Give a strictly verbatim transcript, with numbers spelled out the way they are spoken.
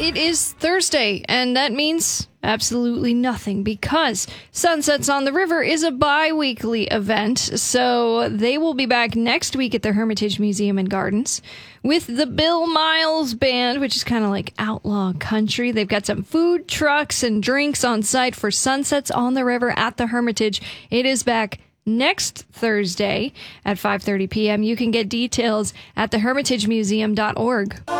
it is Thursday, and that means absolutely nothing because Sunsets on the River is a bi-weekly event, so they will be back next week at the Hermitage Museum and Gardens with the Bill Miles Band, which is kind of like outlaw country. They've got some food trucks and drinks on site for Sunsets on the River at the Hermitage. It is back next Thursday at five thirty p.m. You can get details at the hermitage museum dot org.